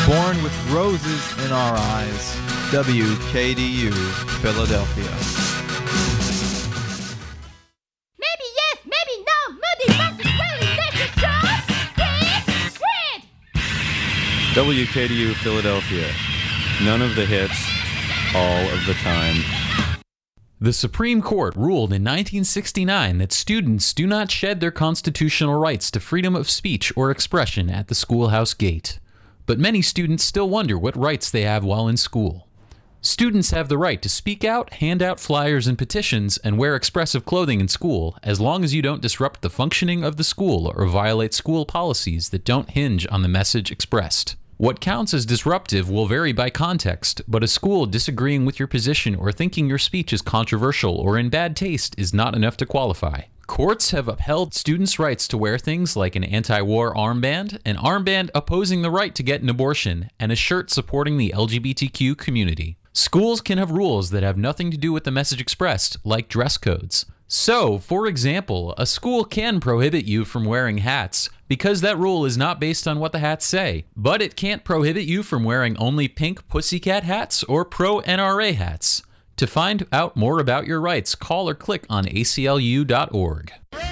Born with roses in our eyes, WKDU, Philadelphia. Maybe yes, maybe no. Moody Martin Willie, let's go. Red. WKDU, Philadelphia. None of the hits, all of the time. The Supreme Court ruled in 1969 that students do not shed their constitutional rights to freedom of speech or expression at the schoolhouse gate. But many students still wonder what rights they have while in school. Students have the right to speak out, hand out flyers and petitions, and wear expressive clothing in school, as long as you don't disrupt the functioning of the school or violate school policies that don't hinge on the message expressed. What counts as disruptive will vary by context, but a school disagreeing with your position or thinking your speech is controversial or in bad taste is not enough to qualify. Courts have upheld students' rights to wear things like an anti-war armband, an armband opposing the right to get an abortion, and a shirt supporting the LGBTQ community. Schools can have rules that have nothing to do with the message expressed, like dress codes. So, for example, a school can prohibit you from wearing hats because that rule is not based on what the hats say, but it can't prohibit you from wearing only pink pussycat hats or pro-NRA hats. To find out more about your rights, call or click on aclu.org.